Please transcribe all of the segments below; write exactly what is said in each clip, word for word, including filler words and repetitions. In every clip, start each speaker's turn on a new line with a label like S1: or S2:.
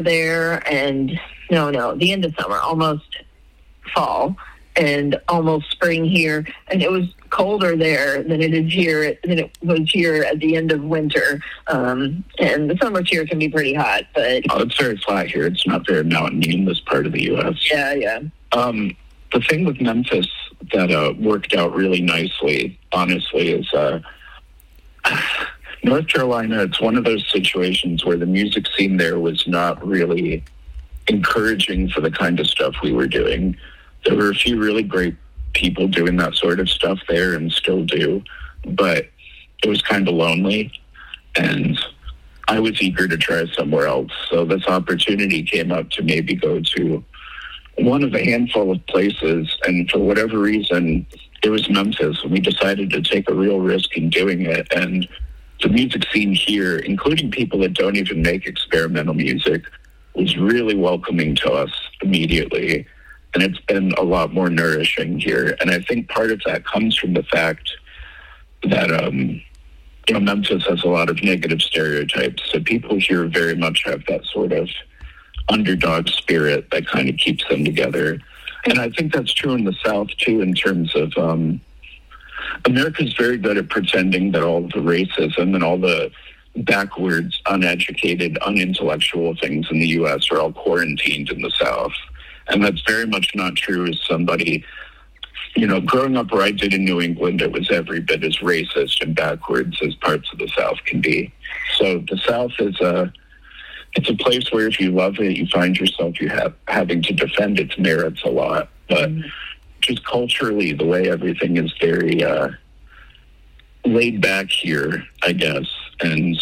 S1: there, and no, no, the end of summer, almost fall, and almost spring here, and it was colder there than it is here, than it was here at the end of winter. Um, and the summers here can be pretty hot, but
S2: oh, it's very flat here. It's not very mountainy in this part of the U S.
S1: Yeah, yeah.
S2: Um, the thing with Memphis that uh, worked out really nicely, honestly, is uh, North Carolina. It's one of those situations where the music scene there was not really encouraging for the kind of stuff we were doing. There were a few really great people doing that sort of stuff there and still do, but it was kind of lonely, and I was eager to try somewhere else. So this opportunity came up to maybe go to one of a handful of places, and for whatever reason, it was Memphis, and we decided to take a real risk in doing it. And the music scene here, including people that don't even make experimental music, was really welcoming to us immediately. And it's been a lot more nourishing here. And I think part of that comes from the fact that, um, you know, Memphis has a lot of negative stereotypes. So people here very much have that sort of underdog spirit that kind of keeps them together. And I think that's true in the South, too, in terms of um, America's very good at pretending that all the racism and all the backwards, uneducated, unintellectual things in the U S are all quarantined in the South. And that's very much not true as somebody, you know, growing up where I did in New England, it was every bit as racist and backwards as parts of the South can be. So the South is a, it's a place where if you love it, you find yourself you have having to defend its merits a lot. But mm-hmm. just culturally, the way everything is very uh, laid back here, I guess, and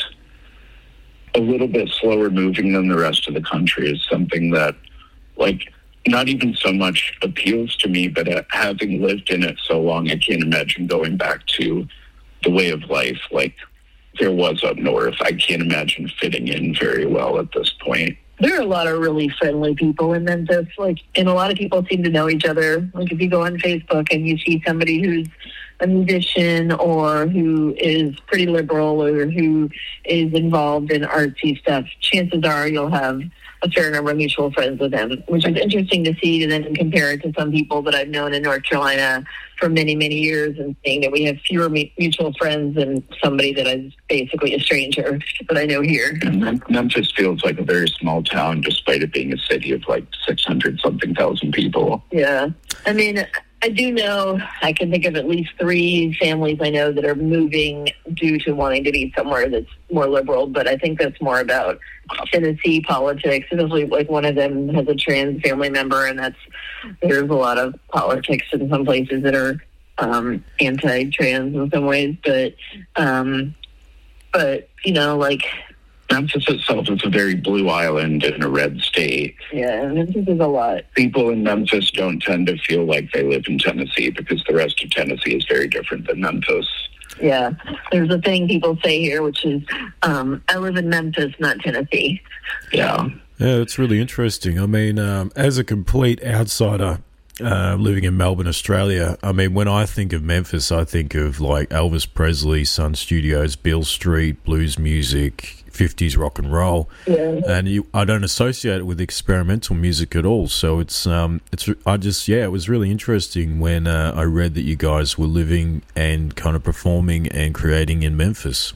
S2: a little bit slower moving than the rest of the country is something that, like, not even so much appeals to me, but uh, having lived in it so long, I can't imagine going back to the way of life like there was up north. I can't imagine fitting in very well at this point.
S1: There are a lot of really friendly people in Memphis, like, and a lot of people seem to know each other. Like, if you go on Facebook and you see somebody who's a musician or who is pretty liberal or who is involved in artsy stuff, chances are you'll have a fair number of mutual friends with them, which is interesting to see, and then compare it to some people that I've known in North Carolina for many, many years, and seeing that we have fewer mutual friends than somebody that is basically a stranger that I know here.
S2: And Memphis feels like a very small town, despite it being a city of like six hundred something thousand people.
S1: Yeah. I mean, I do know, I can think of at least three families I know that are moving due to wanting to be somewhere that's more liberal, but I think that's more about Tennessee politics. Especially, like, one of them has a trans family member, and that's, there's a lot of politics in some places that are um, anti-trans in some ways, but, um, but, you know, like,
S2: Memphis itself is a very blue island in a red state.
S1: Yeah, Memphis is a lot.
S2: People in Memphis don't tend to feel like they live in Tennessee because the rest of Tennessee is very different than Memphis.
S1: Yeah, there's a thing people say here, which is, um, I live in Memphis, not Tennessee.
S2: Yeah.
S3: Yeah, it's really interesting. I mean, um, as a complete outsider, Uh, living in Melbourne, Australia, I mean, when I think of Memphis, I think of like Elvis Presley, Sun Studios, Beale Street, blues music, fifties rock and roll,
S1: yeah.
S3: and you, I don't associate it with experimental music at all. So it's, um, it's, I just, yeah, it was really interesting when uh, I read that you guys were living and kind of performing and creating in Memphis.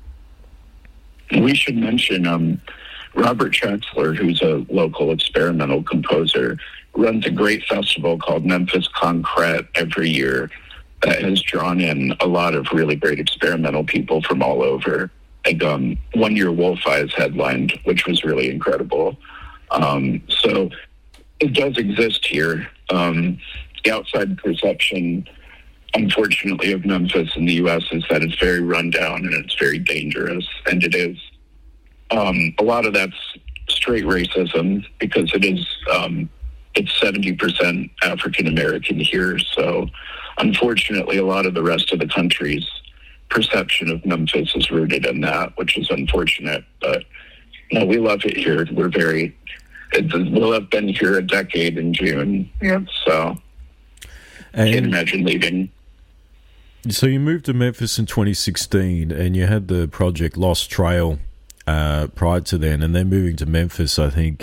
S2: We should mention um, Robert Traxler, who's a local experimental composer, runs a great festival called Memphis Concrete every year that has drawn in a lot of really great experimental people from all over. Like, um, one year Wolf Eyes headlined, which was really incredible. Um, so it does exist here. Um, the outside perception, unfortunately, of Memphis in the U S is that it's very rundown and it's very dangerous, and it is. Um, a lot of that's straight racism because it is... Um, It's seventy percent African American here, so unfortunately a lot of the rest of the country's perception of Memphis is rooted in that, which is unfortunate. But no, we love it here. We're very, it, we'll have been here a decade in June,
S1: yep.
S2: so I can't imagine leaving.
S3: So you moved to Memphis in twenty sixteen, and you had the project Lost Trail. uh, prior to then, and then moving to Memphis, I think